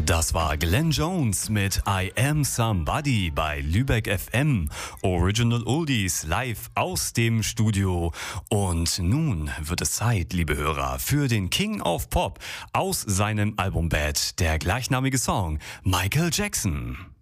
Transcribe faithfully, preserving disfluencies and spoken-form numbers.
Das war Glenn Jones mit I Am Somebody bei Lübeck F M. Original Oldies live aus dem Studio. Und nun wird es Zeit, liebe Hörer, für den King of Pop aus seinem Album Bad, der gleichnamige Song Michael Jackson.